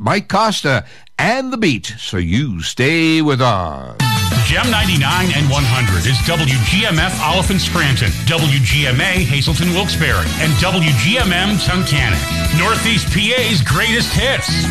Mike Costa, and The Beat. So you stay with us. Gem 99 and 100 is WGMF Oliphant Scranton, WGMA Hazleton Wilkes-Barre, and WGMM Tunkhannock. Northeast PA's greatest hits.